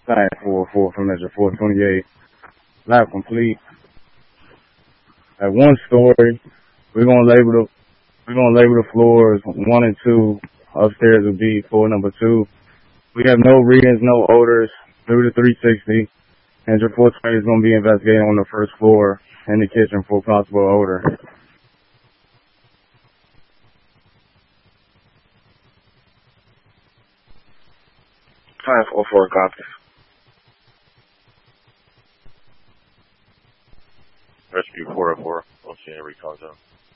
Science 404 from Measure 428. Lab complete. At one story, we're gonna label the floors 1 and 2. Upstairs will be floor number 2. We have no readings, no odors through the 360. Measure 420 is gonna be investigating on the first floor in the kitchen for possible odor. Science 404 copies. Rescue 404. Don't see any recon zone.